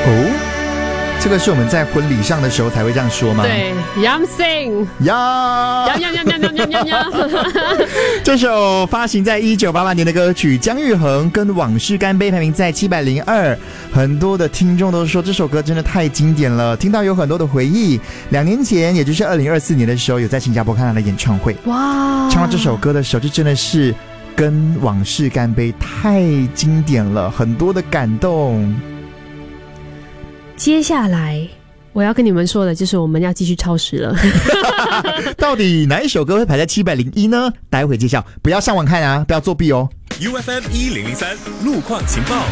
哦，这个是我们在婚礼上的时候才会这样说吗？ 对 ，Yam Sing， 这首发行在1988年的歌曲，姜育恒跟《往事干杯》排名在702，很多的听众都说这首歌真的太经典了，听到有很多的回忆。2年前，也就是2024年的时候，有在新加坡看他的演唱会，哇，唱到这首歌的时候，就真的是跟《往事干杯》太经典了，很多的感动。 接下来我要跟你们说的就是我们要继续超时了。 到底哪一首歌会排在701呢？待会揭晓，不要上网看啊，不要作弊哦。 UFM 1003路况情报。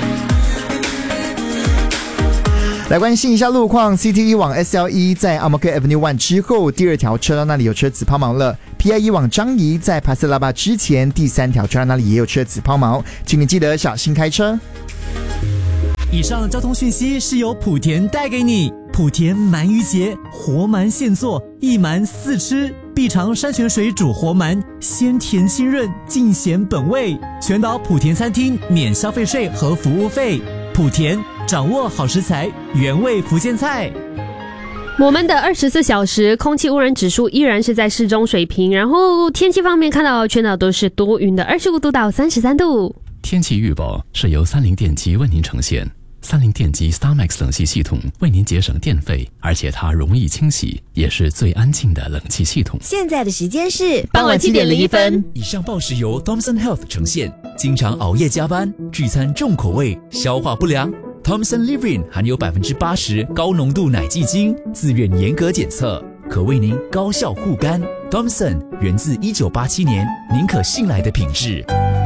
来关心一下路况 ，CT1 往 SL1 在 Ang-Mo-Kio Avenue 1之后，第2条车道那里有车子抛锚了。PI1 往樟宜在 Pasir Laba 之前，第3条车道那里也有车子抛锚，请你记得小心开车。 以上交通讯息是由莆田带给你。莆田鳗鱼节，活鳗现做，一鳗4吃，必尝山泉水煮活鳗，鲜甜清润，尽显本味。全岛莆田餐厅免消费税和服务费。莆田掌握好食材，原味福建菜。 我们的24小时空气污染指数依然是在适中水平，然后天气方面看到全岛都是多云的，25度到33度。 天气预报是由30电机为您呈现。30电机 StarMax 冷气系统为您节省电费，而且它容易清洗，也是最安静的冷气系统。 现在的时间是傍晚7点01分。 以上报时由 Thomson Health 呈现。经常熬夜加班，聚餐重口味，消化不良。Thomson Livin 含有80%高浓度奶蓟精，自愿严格检测，可为您高效护肝。Thomson 源自1987年，您可信赖的品质。